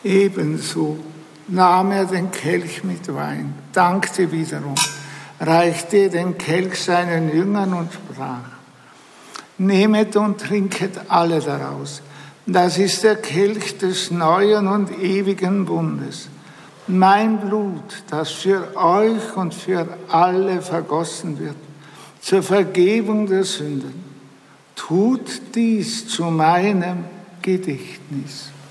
Ebenso nahm er den Kelch mit Wein, dankte wiederum, reichte den Kelch seinen Jüngern und sprach: Nehmet und trinket alle daraus. Das ist der Kelch des neuen und ewigen Bundes. Mein Blut, das für euch und für alle vergossen wird, zur Vergebung der Sünden. Tut dies zu meinem Gedächtnis.